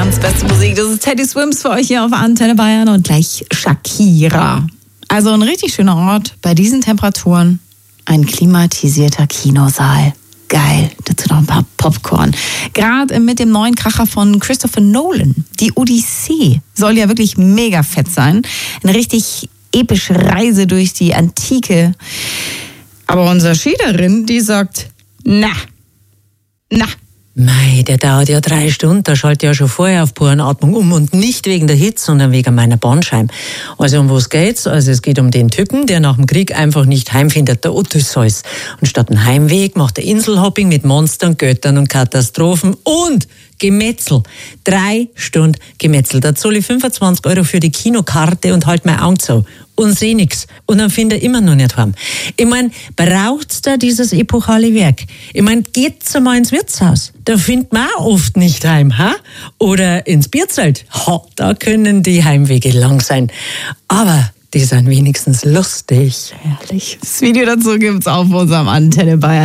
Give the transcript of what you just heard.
Bayerns beste Musik. Das ist Teddy Swims für euch hier auf Antenne Bayern und gleich Shakira. Also ein richtig schöner Ort bei diesen Temperaturen. Ein klimatisierter Kinosaal. Geil. Dazu noch ein paar Popcorn. Gerade mit dem neuen Kracher von Christopher Nolan. Die Odyssee soll ja wirklich mega fett sein. Eine richtig epische Reise durch die Antike. Aber unsere Schiederin, die sagt, na. Mei, der dauert ja 3 Stunden, da schalte ich ja schon vorher auf Purenatmung um und nicht wegen der Hitze, sondern wegen meiner Bandscheibe. Also um was geht's? Also es geht um den Typen, der nach dem Krieg einfach nicht heimfindet, der Odysseus. Und statt einem Heimweg macht er Inselhopping mit Monstern, Göttern und Katastrophen und Gemetzel. 3 Stunden Gemetzel. Da zahle ich 25 € für die Kinokarte und halt meine Augen zu. Und seh nix. Und dann finde ich immer noch nicht heim. Ich mein, braucht's da dieses epochale Werk? Ich mein, geht's einmal ins Wirtshaus? Da findet man auch oft nicht heim, ha? Oder ins Bierzelt? Ha, da können die Heimwege lang sein. Aber die sind wenigstens lustig. Herrlich. Das Video dazu gibt's auf unserem Antenne Bayern